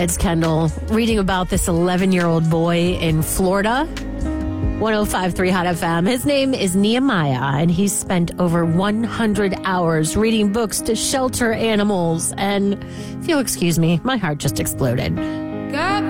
It's Kendall reading about this 11-year-old boy in Florida. 105.3 Hot FM. His name is Nehemiah, and he's spent over 100 hours reading books to shelter animals. And if you'll excuse me, my heart just exploded. God